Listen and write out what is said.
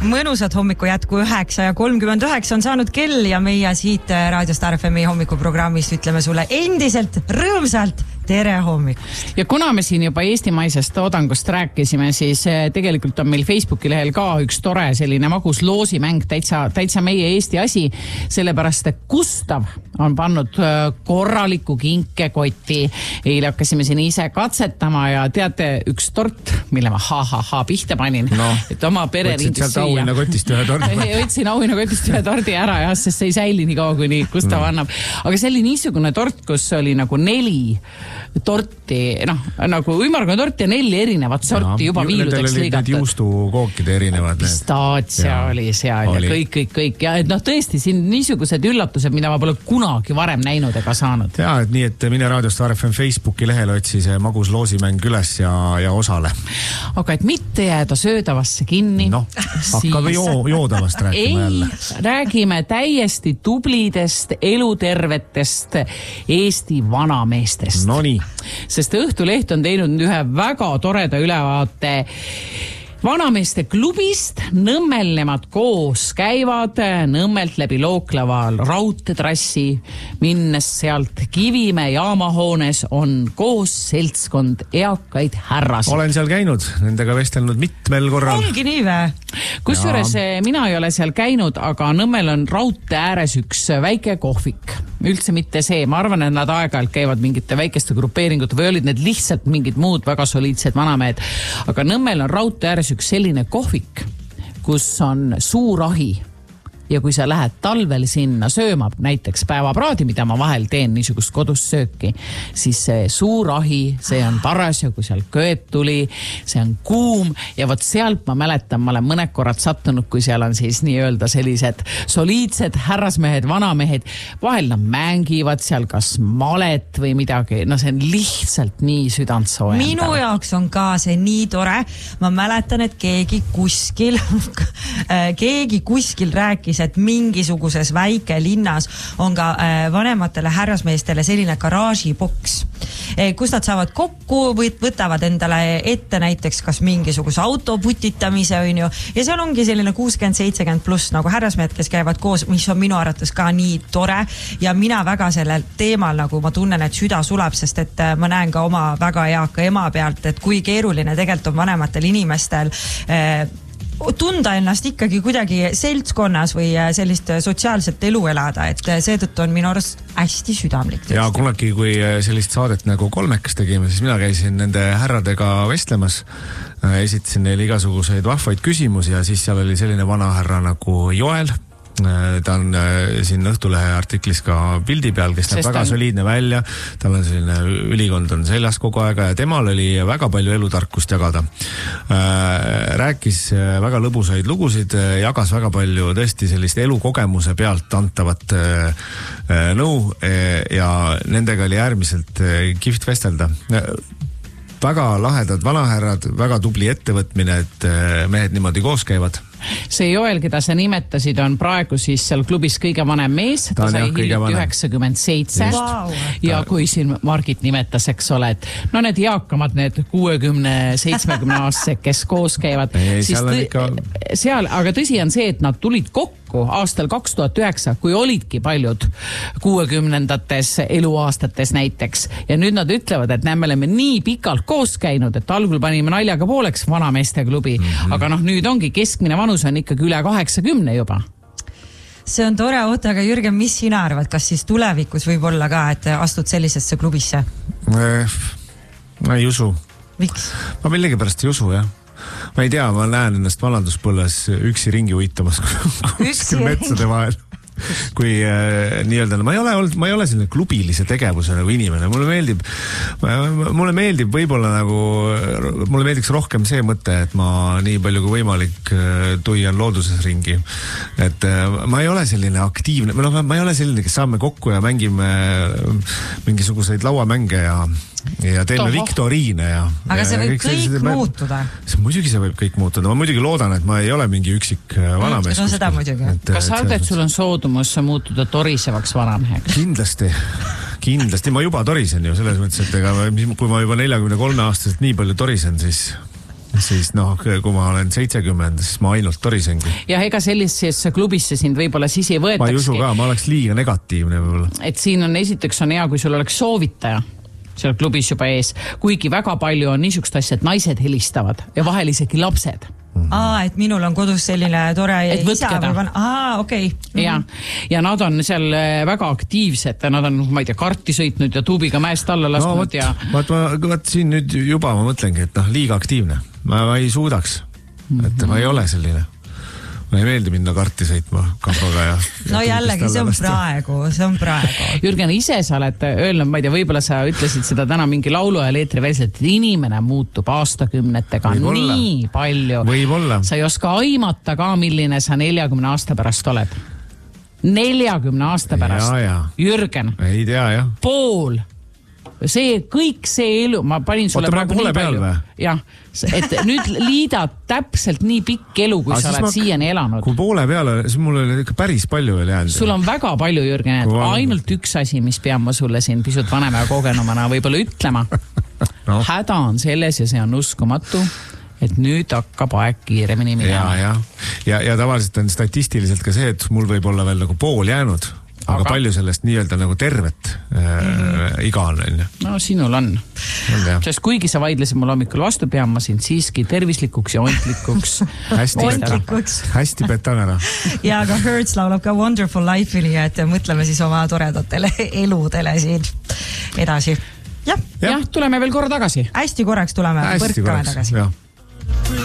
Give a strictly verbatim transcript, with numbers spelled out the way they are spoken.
mõnusat hommiku jätku üheksa ja kolmkümmend üheksa on saanud kell ja meie siit Raadio Star F M-i hommikuprogrammist ütleme sulle endiselt rõõmsalt tere hommikust. Ja kuna me siin juba eestimaisest toodangust rääkisime, siis tegelikult on meil Facebooki lehel ka üks tore selline magus loosimäng, täitsa, täitsa meie Eesti asi, sellepärast et Gustav on pannud korraliku kinkekoti. Eile hakkasime siin ise katsetama ja teate üks tort, mille ma ha-ha-ha pihta panin, no, et oma pererindis süüa. Auhinna kotist ühe tordi. Võtsin auhinna kotist ühe tordi ära ja sest see ei säili nii kaua, kuni Gustav no. annab. Aga see oli niisugune tort, kus oli nagu neli torti, noh, nagu ümargune tort ja neli erinevat sorti ja, juba viiludeks lõigatud. Need juustukookide erinevad. Pistaatsia oli seal oli. Ja kõik, kõik, kõik. Ja et noh, tõesti siin niisugused üllatused, mida ma pole kunagi varem näinud ega saanud. Ja, et nii, et mine Raadio Star F M Facebooki lehel otsi see magus loosimäng üles ja, ja osale. Aga et mitte jääda söödavasse kinni. Noh, hakkame joo, joodavast rääkima ei, jälle. Räägime täiesti tublidest, elutervetest Eesti vanameestest. No nii. Sest Õhtuleht on teinud ühe väga toreda ülevaate vanameeste klubist. Nõmmel nemad koos käivad, Nõmmelt läbi Looklava raudteetrassi, minnes sealt Kivimäe jaamahoones on koos seltskond eakaid härras. Olen seal käinud, nendega vestelnud mitmel korral. Ongi nii vä? Kusjuures mina ei ole seal käinud, aga Nõmmel on raudtee ääres üks väike kohvik. Üldse mitte see, ma arvan, et nad aeg-ajalt käivad mingite väikeste grupeeringute või olid need lihtsalt mingid muud väga soliidsed vanamehed. Aga Nõmmel on raudtee ääres üks selline kohvik, kus on suur ahi. Ja kui sa lähed talvel sinna sööma, näiteks päevapraadi, mida ma vahel teen niisugust kodus sööki, siis see suur ahi, see on paras ja kui seal kööb tuli, see on kuum ja vot sealt ma mäletan, ma olen mõned korrad sattunud, kui seal on siis nii-öelda sellised soliidsed härrasmehed, vanamehed, vahel nad mängivad seal kas malet või midagi, no see on lihtsalt nii südantsoojendav. Minu jaoks on ka see nii tore, ma mäletan, et keegi kuskil keegi kuskil rääkis, et mingisuguses väike linnas on ka vanematele härrasmeestele selline garaažiboks, kus nad saavad kokku või võtavad endale ette näiteks kas mingisuguse auto putitamise on ju, ja seal ongi selline kuuskümmend seitsekümmend pluss nagu härrasmehed, kes käivad koos, mis on minu arvates ka nii tore ja mina väga sellel teemal nagu ma tunnen, et süda sulab, sest et ma näen ka oma väga eaka ema pealt, et kui keeruline tegelikult on vanematel inimestel eh, tunda ennast ikkagi kuidagi seltskonnas või sellist sotsiaalset elu elada, et seetõttu on minu arust hästi südamlik. Ja kunagi, kui sellist saadet nagu kolmekas tegime, siis mina käisin nende härradega vestlemas, esitasin neile igasuguseid vahvaid küsimusi ja siis seal oli selline vana härra nagu Joel. Ta on siin Õhtulehe artiklis ka pildi peal, kes näeb väga soliidne välja, tal on selline ülikond on seljas kogu aega ja temal oli väga palju elutarkust jagada. Rääkis väga lõbusaid lugusid, jagas väga palju tõesti sellist elukogemuse pealt antavat nõu ja nendega oli äärmiselt kihvt vestelda. Väga lahedad vanahärrad, väga tubli ettevõtmine, et mehed niimoodi koos käivad. See Joel, keda sa nimetasid, on praegu siis seal klubis kõige vanem mees. Ta, ta sai hiljuti üheksakümmend seitse. Wow. Ja kui siin Margit nimetas, eks ole, et no need jaakamad, need kuuekümne seitsmekümne aastased, kes koos käivad. Ei, siis seal on ikka... seal, aga tõsi on see, et nad tulid kokku aastal kaks tuhat üheksa, kui olidki paljud kuuekümnendates eluaastates näiteks. Ja nüüd nad ütlevad, et näe, me oleme nii pikalt koos käinud, et algul panime naljaga pooleks vanameeste klubi. Mm-hmm. Aga noh, nüüd ongi keskmine vanus on ikkagi üle kaheksakümne juba. See on tore, oota, aga Jürgen, mis sina arvad, kas siis tulevikus võib olla ka, et astud sellisesse klubisse? Ma ei usu. Miks? Ma millegi pärast ei usu, jah. Ma ei tea, ma näen ennast valanduspõlles üksi ringi uitamas kuskil metsade vahel. Kui äh, nii-öelda, no ma ei ole olnud, ma ei ole selline klubilise tegevuse nagu inimene, mulle meeldib mulle meeldib võib-olla nagu mulle meeldiks rohkem see mõte, et ma nii palju kui võimalik tuian looduses ringi, et äh, ma ei ole selline aktiivne, no, ma ei ole selline, kes saame kokku ja mängime mingisuguseid lauamänge ja ja teeme Toho. Viktoriine ja... Aga see ja, võib kõik, kõik sellised, muutuda. See, muidugi see võib kõik muutuda. Ma muidugi loodan, et ma ei ole mingi üksik vanamees. No seda muidugi. Et, kas sa arvad, et sul on soodumus muutuda torisevaks vanameheks? Kindlasti. Kindlasti. Ma juba torisen ju selles mõttes, et ega, kui ma juba neljakümne kolme aastaselt nii palju torisen, siis... siis noh, kui ma olen seitsekümmend, siis ma ainult torisengi. Ja ega sellisesse klubisse sind võib-olla siis ei võetakski. Ma ei usu ka, ma oleks liiga negatiivne võib-olla. Et siin on esiteks on hea, kui sul oleks soovitaja seal klubis juba ees, kuigi väga palju on niisugust asja, et naised helistavad ja vahel isegi lapsed. Mm-hmm. Aa, et minul on kodus selline tore et isa või van... Aa, okei. Okay. Mm-hmm. Ja, ja nad on seal väga aktiivsed, nad on, ma ei tea, karti sõitnud ja tuubiga mäest alla lasknud no, võt, ja... Vaat, ma, võt siin nüüd juba ma mõtlengi, et noh, liiga aktiivne. Ma, ma ei suudaks, mm-hmm. et ma ei ole selline. Ma ei meeldi minna karti sõitma kampaga ja... No ja jällegi, see on praegu, see on praegu. Jürgen, ise sa oled öelnud, ma ei tea, võib-olla sa ütlesid seda täna mingi laulu ja leetri väliselt, et inimene muutub aastakümnetega Võibolla. Nii palju. Võibolla. Sa ei oska aimata ka, milline sa neljakümne aasta pärast oled. neljakümne aasta pärast. Ja, ja. Jürgen. Ei tea, jah. Pool. See, kõik see elu, ma panin sulle Oota, praegu nii palju. Jah, et nüüd liidad täpselt nii pikk elu, kui sa oled ma... siiani elanud. Kui poole peale, siis mul oli ikka päris palju veel jäänud. Sul on väga palju, Jürgen, et kui ainult üks asi, mis pean ma sulle siin pisut vanema ja kogenumana võib-olla ütlema. no. Häda on selles ja see on uskumatu, et nüüd hakkab aeg kiiremini minema. Ja, ja. Ja, ja tavaliselt on statistiliselt ka see, et mul võib olla veel nagu pool jäänud. Aga, aga palju sellest nii-öelda nagu tervet äh, mm. iga on, on. No sinul on. on Sest kuigi sa vaidlesid mul hommikul vastu, pean ma sind siiski tervislikuks ja ontlikuks. hästi, ontlikuks. hästi petan ära. ja aga Hertz laulab ka Wonderful Life'i, nii et mõtleme siis oma toredatele eludele siin edasi. Jah, ja, tuleme veel korra tagasi. Hästi korraks tuleme, hästi põrkame korraks, tagasi. Jah.